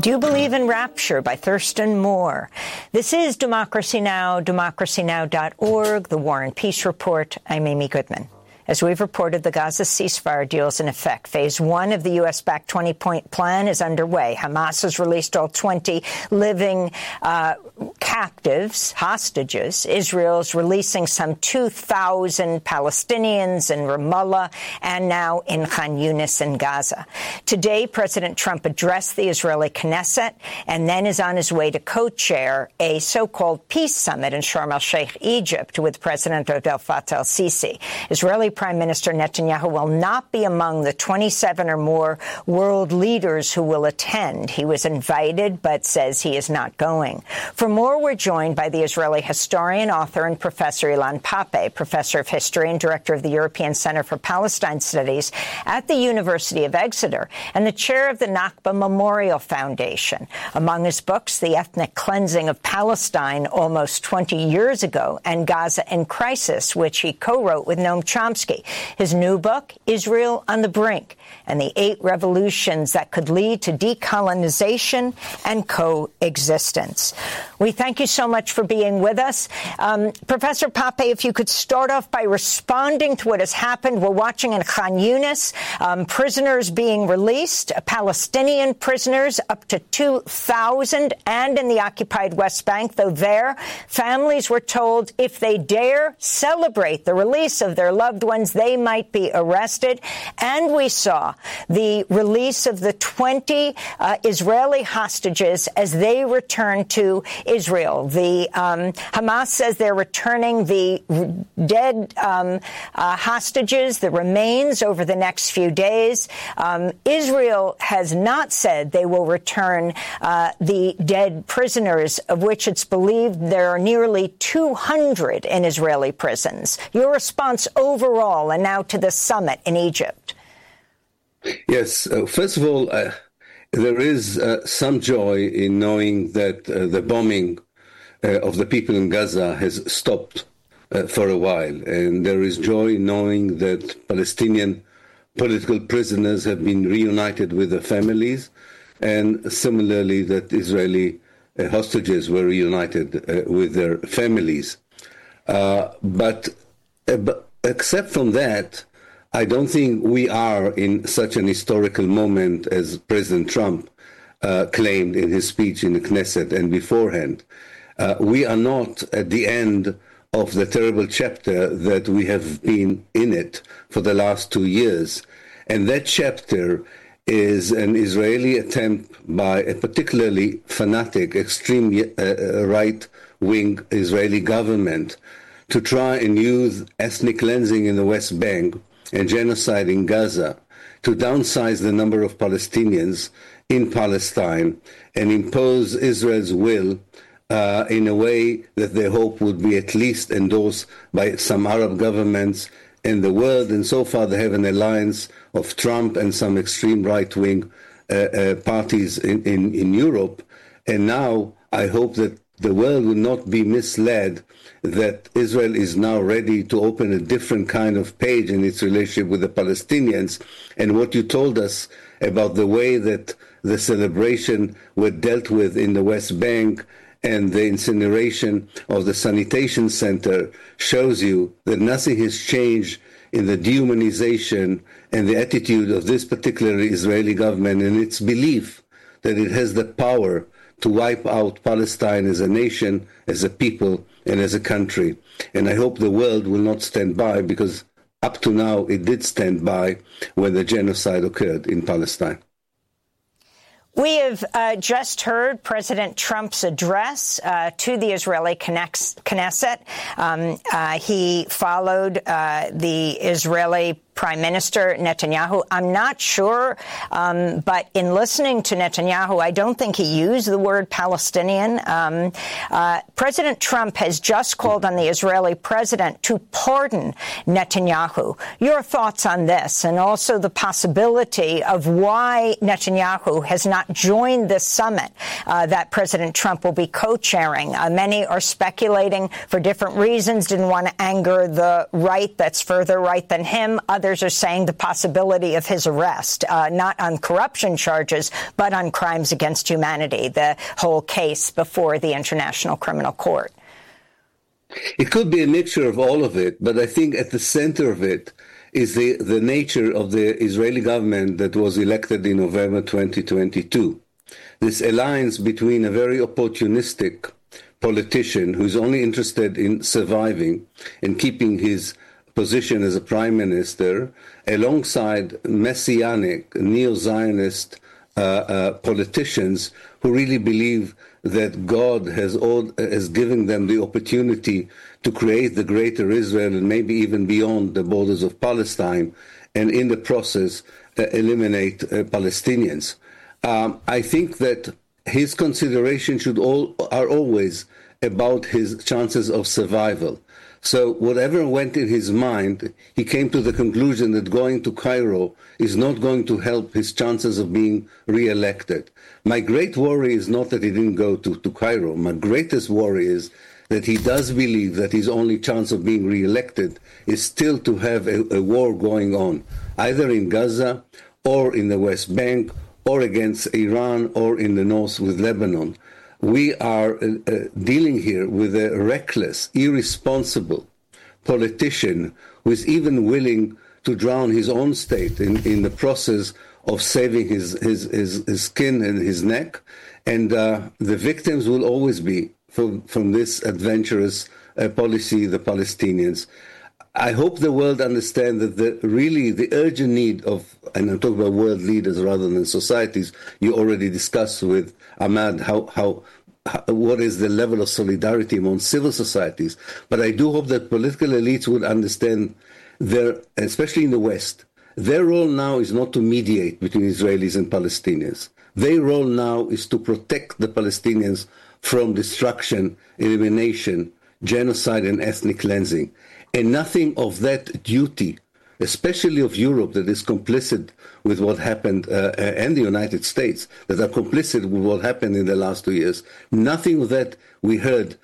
Do you believe in rapture? By Thurston Moore. This is Democracy Now!, democracynow.org, the War and Peace Report. I'm Amy Goodman. As we've reported, the Gaza ceasefire deal is in effect. Phase 1 of the U.S.-backed 20-point plan is underway. Hamas has released all 20 living captives, hostages. Israel is releasing some 2,000 Palestinians in Ramallah and now in Khan Yunis in Gaza. Today, President Trump addressed the Israeli Knesset and then is on his way to co-chair a so-called peace summit in Sharm el-Sheikh, Egypt, with President Abdel Fattah el-Sisi. Israeli Prime Minister Netanyahu will not be among the 27 or more world leaders who will attend. He was invited, but says he is not going. For more, we're joined by the Israeli historian, author, and professor Ilan Pappé, professor of history and director of the European Center for Palestine Studies at the University of Exeter, and the chair of the Nakba Memorial Foundation. Among his books, The Ethnic Cleansing of Palestine almost 20 years ago, and Gaza in Crisis, which he co-wrote with Noam Chomsky. His new book, Israel on the Brink, and the 8 revolutions that could lead to decolonization and coexistence. We thank you so much for being with us. Professor Pappé, if you could start off by responding to what has happened. We're watching in Khan Yunis, prisoners being released, Palestinian prisoners up to 2,000, and in the occupied West Bank, though there, families were told if they dare celebrate the release of their loved ones, they might be arrested. And we saw the release of the 20 Israeli hostages as they return to Israel. The Hamas says they're returning the dead hostages, the remains, over the next few days. Israel has not said they will return the dead prisoners, of which it's believed there are nearly 200 in Israeli prisons. Your response overall, and now to the summit in Egypt. Yes. First of all, there is some joy in knowing that the bombing of the people in Gaza has stopped for a while. And there is joy in knowing that Palestinian political prisoners have been reunited with their families, and similarly that Israeli hostages were reunited with their families. But except from that, I don't think we are in such an historical moment as President Trump claimed in his speech in the Knesset and beforehand. We are not at the end of the terrible chapter that we have been in it for the last 2 years. And that chapter is an Israeli attempt by a particularly fanatic, extreme right-wing Israeli government to try and use ethnic cleansing in the West Bank and genocide in Gaza to downsize the number of Palestinians in Palestine and impose Israel's will in a way that they hope would be at least endorsed by some Arab governments in the world. And so far they have an alliance of Trump and some extreme right-wing parties in Europe. And now I hope that the world will not be misled that Israel is now ready to open a different kind of page in its relationship with the Palestinians. And what you told us about the way that the celebration were dealt with in the West Bank and the incineration of the sanitation center shows you that nothing has changed in the dehumanization and the attitude of this particular Israeli government and its belief that it has the power to wipe out Palestine as a nation, as a people, and as a country. And I hope the world will not stand by, because up to now it did stand by when the genocide occurred in Palestine. We have just heard President Trump's address to the Israeli Knesset. He followed the Israeli Prime Minister Netanyahu. I'm not sure, but in listening to Netanyahu, I don't think he used the word Palestinian. President Trump has just called on the Israeli president to pardon Netanyahu. Your thoughts on this, and also the possibility of why Netanyahu has not joined this summit that President Trump will be co-chairing. Many are speculating for different reasons, didn't want to anger the right that's further right than him. Others others are saying the possibility of his arrest, not on corruption charges, but on crimes against humanity, the whole case before the International Criminal Court. It could be a mixture of all of it, but I think at the center of it is the nature of the Israeli government that was elected in November 2022. This alliance between a very opportunistic politician who's only interested in surviving and keeping his position as a prime minister, alongside messianic, neo-Zionist politicians who really believe that God has given them the opportunity to create the greater Israel and maybe even beyond the borders of Palestine, and in the process eliminate Palestinians. I think that his considerations are always about his chances of survival. So whatever went in his mind, he came to the conclusion that going to Cairo is not going to help his chances of being re-elected. My great worry is not that he didn't go to Cairo. My greatest worry is that he does believe that his only chance of being re-elected is still to have a war going on, either in Gaza or in the West Bank or against Iran or in the north with Lebanon. We are dealing here with a reckless, irresponsible politician who is even willing to drown his own state in the process of saving his skin and his neck. And the victims will always be, from this adventurous policy, the Palestinians. I hope the world understands that the urgent need of, and I'm talking about world leaders rather than societies, you already discussed with Ahmad what is the level of solidarity among civil societies. But I do hope that political elites would understand especially in the West, their role now is not to mediate between Israelis and Palestinians. Their role now is to protect the Palestinians from destruction, elimination, genocide, and ethnic cleansing. And nothing of that duty, especially of Europe, that is complicit with what happened, and the United States, that are complicit with what happened in the last 2 years. Nothing of that we heard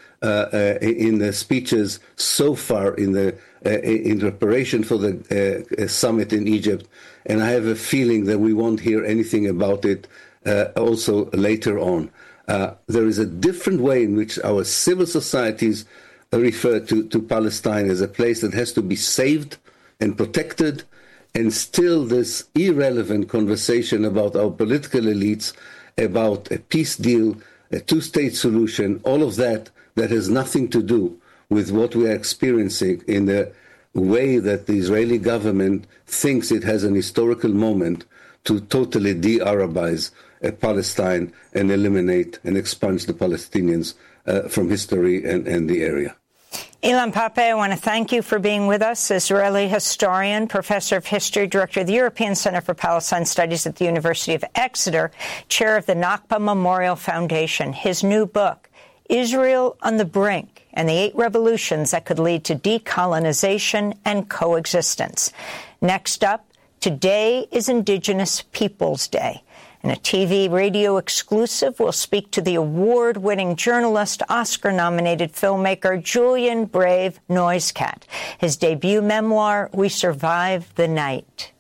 in the speeches so far in preparation for the summit in Egypt. And I have a feeling that we won't hear anything about it also later on. There is a different way in which our civil societies refer to Palestine as a place that has to be saved and protected, and still this irrelevant conversation about our political elites, about a peace deal, a two-state solution, all of that has nothing to do with what we are experiencing in the way that the Israeli government thinks it has an historical moment to totally de-Arabize Palestine and eliminate and expunge the Palestinians from history and the area. Ilan Pappé, I want to thank you for being with us. Israeli historian, professor of history, director of the European Center for Palestine Studies at the University of Exeter, chair of the Nakba Memorial Foundation. His new book, Israel on the Brink and the 8 Revolutions That Could Lead to Decolonization and Coexistence. Next up, today is Indigenous Peoples Day. In a TV radio exclusive, we'll speak to the award-winning journalist, Oscar-nominated filmmaker Julian Brave Noisecat. His debut memoir, We Survived the Night.